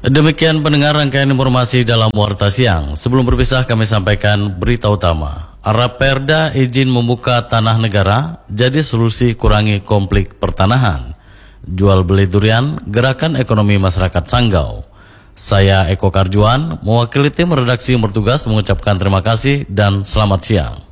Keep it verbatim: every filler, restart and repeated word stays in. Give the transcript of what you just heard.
Demikian pendengar rangkaian informasi dalam Warta Siang. Sebelum berpisah kami sampaikan berita utama. Raperda izin membuka tanah negara jadi solusi kurangi konflik pertanahan. Jual beli durian, gerakan ekonomi masyarakat Sanggau. Saya Eko Karjuan, mewakili tim redaksi yang bertugas mengucapkan terima kasih dan selamat siang.